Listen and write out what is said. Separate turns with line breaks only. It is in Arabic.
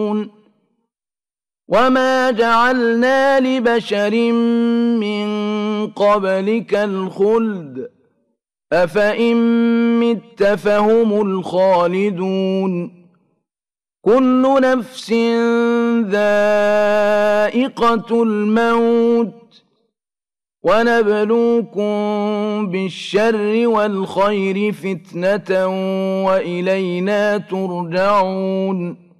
وما جعلنا لبشر من قبلك الخلد أفإن مت فهم الخالدون كل نفس ذائقة الموت ونبلوكم بالشر والخير فتنة وإلينا ترجعون